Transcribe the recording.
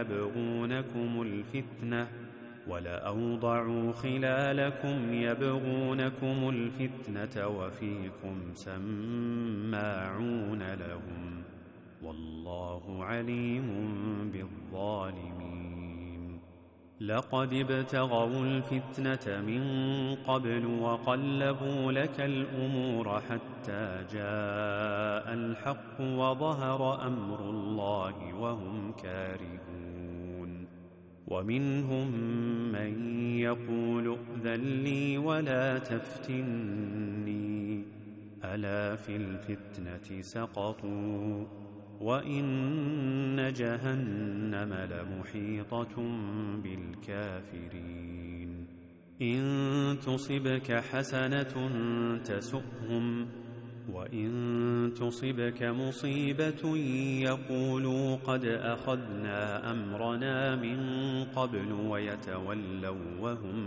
يبغونكم الفتنة ولأوضعوا خلالكم يبغونكم الفتنة وفيكم سماعون لهم والله عليم بالظالمين. لقد ابتغوا الفتنة من قبل وقلبوا لك الأمور حتى جاء الحق وظهر أمر الله وهم كارهون. ومنهم من يقول ائذن لي ولا تفتني ألا في الفتنة سقطوا وإن جهنم لمحيطة بالكافرين. إن تصبك حسنة تسؤهم وإن تصبك مصيبة يقولوا قد أخذنا أمرنا من قبل ويتولوا وهم